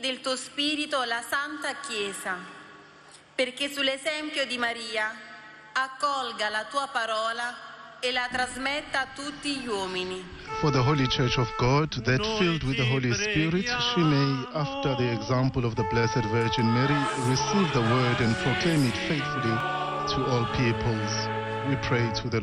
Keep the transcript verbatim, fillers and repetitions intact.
del tuo Spirito la Santa Chiesa, perché sull'esempio di Maria accolga la tua parola e la trasmetta a tutti gli uomini. For the Holy Church of God, that filled with the Holy Spirit, she may, after the example of the Blessed Virgin Mary, receive the word and proclaim it faithfully to all peoples. We pray to the